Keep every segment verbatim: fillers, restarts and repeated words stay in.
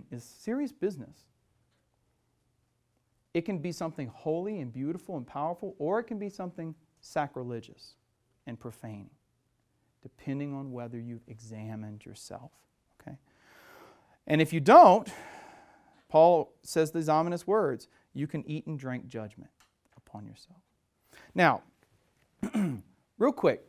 is serious business. It can be something holy and beautiful and powerful, or it can be something sacrilegious and profane, depending on whether you've examined yourself. Okay? And if you don't, Paul says these ominous words, you can eat and drink judgment upon yourself. Now, real quick,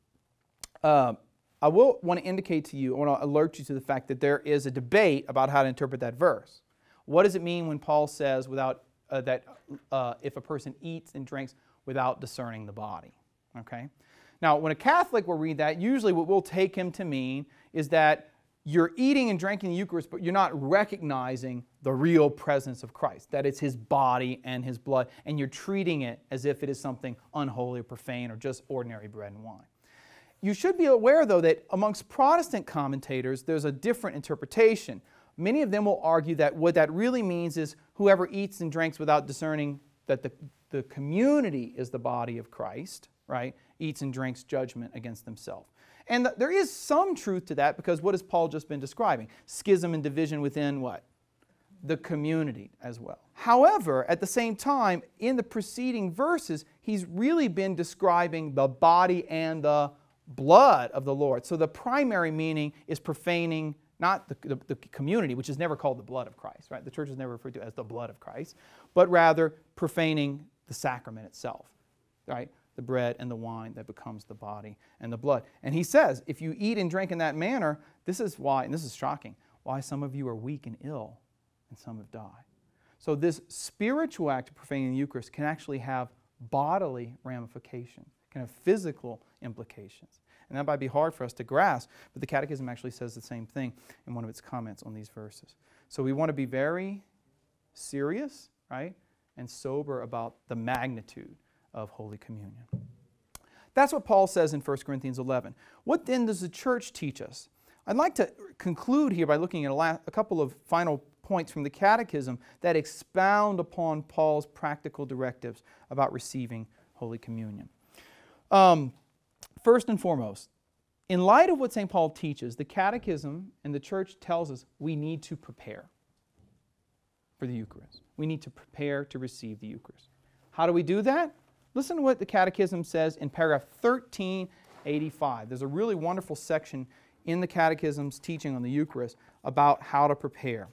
uh, I will want to indicate to you, I want to alert you to the fact that there is a debate about how to interpret that verse. What does it mean when Paul says without uh, that uh, if a person eats and drinks without discerning the body? Okay. Now, when a Catholic will read that, usually what we'll take him to mean is that you're eating and drinking the Eucharist, but you're not recognizing the real presence of Christ, that it's His body and His blood, and you're treating it as if it is something unholy or profane or just ordinary bread and wine. You should be aware, though, that amongst Protestant commentators, there's a different interpretation. Many of them will argue that what that really means is whoever eats and drinks without discerning that the, the community is the body of Christ, right, eats and drinks judgment against themselves. And th- there is some truth to that, because what has Paul just been describing? Schism and division within what? The community as well. However, at the same time, in the preceding verses, he's really been describing the body and the blood of the Lord. So the primary meaning is profaning not the, the, the community, which is never called the blood of Christ, right? The church is never referred to as the blood of Christ, but rather profaning the sacrament itself, right? The bread and the wine that becomes the body and the blood. And he says, if you eat and drink in that manner, this is why, and this is shocking, why some of you are weak and ill and some have died. So this spiritual act of profaning the Eucharist can actually have bodily ramifications, can have physical implications. And that might be hard for us to grasp, but the Catechism actually says the same thing in one of its comments on these verses. So we want to be very serious, right, and sober about the magnitude of Holy Communion. That's what Paul says in First Corinthians eleven. What then does the church teach us? I'd like to conclude here by looking at a, la- a couple of final points from the Catechism that expound upon Paul's practical directives about receiving Holy Communion. Um, first and foremost, in light of what Saint Paul teaches, the Catechism and the church tells us we need to prepare for the Eucharist. We need to prepare to receive the Eucharist. How do we do that? Listen to what the Catechism says in paragraph thirteen eighty-five. There's a really wonderful section in the Catechism's teaching on the Eucharist about how to prepare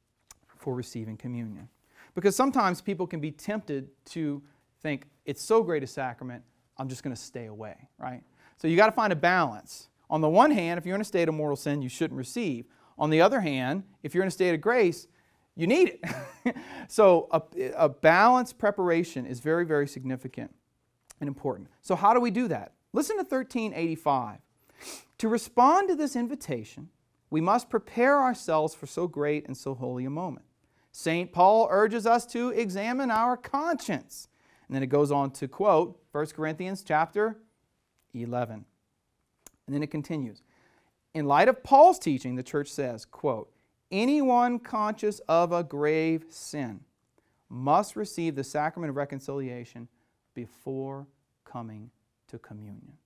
for receiving communion. Because sometimes people can be tempted to think, it's so great a sacrament, I'm just going to stay away, right? So you got to find a balance. On the one hand, if you're in a state of mortal sin, you shouldn't receive. On the other hand, if you're in a state of grace, you need it. So a, a balanced preparation is very, very significant and important. So how do we do that? Listen to thirteen eighty-five. To respond to this invitation, we must prepare ourselves for so great and so holy a moment. Saint Paul urges us to examine our conscience. And then it goes on to quote First Corinthians chapter eleven. And then it continues. In light of Paul's teaching, the church says, quote, anyone conscious of a grave sin must receive the sacrament of reconciliation before coming to communion.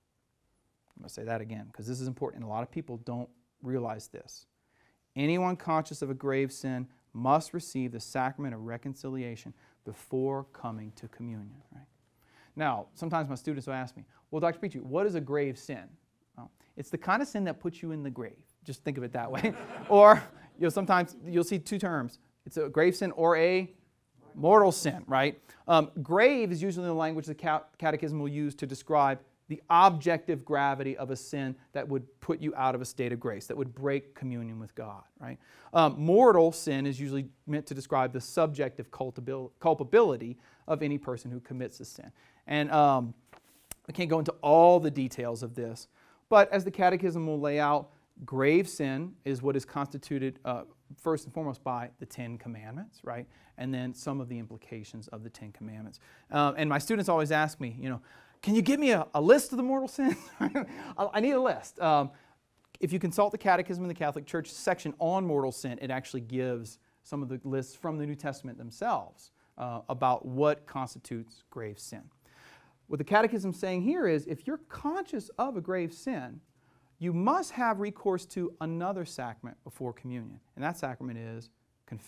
I'm going to say that again because this is important and a lot of people don't realize this. Anyone conscious of a grave sin must receive the sacrament of reconciliation before coming to communion. Right? Now, sometimes my students will ask me, well, Doctor Petrie, what is a grave sin? Well, it's the kind of sin that puts you in the grave. Just think of it that way. Or you'll sometimes you'll see two terms. It's a grave sin or a mortal sin, right? Um, grave is usually the language the Catechism will use to describe the objective gravity of a sin that would put you out of a state of grace, that would break communion with God, right? Um, mortal sin is usually meant to describe the subjective culpability of any person who commits a sin. And um, I can't go into all the details of this, but as the Catechism will lay out, grave sin is what is constituted uh, first and foremost by the Ten Commandments, right? And then some of the implications of the Ten Commandments. Um, and my students always ask me, you know, can you give me a, a list of the mortal sins? I need a list. Um, if you consult the Catechism in the Catholic Church section on mortal sin, it actually gives some of the lists from the New Testament themselves uh, about what constitutes grave sin. What the Catechism is saying here is if you're conscious of a grave sin, you must have recourse to another sacrament before communion. And that sacrament is